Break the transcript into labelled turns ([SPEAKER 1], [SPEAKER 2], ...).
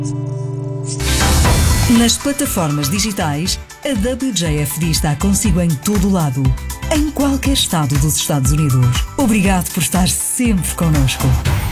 [SPEAKER 1] Nas plataformas digitais, a WJFD está consigo em todo o lado, em qualquer estado dos Estados Unidos. Obrigado por estar sempre connosco.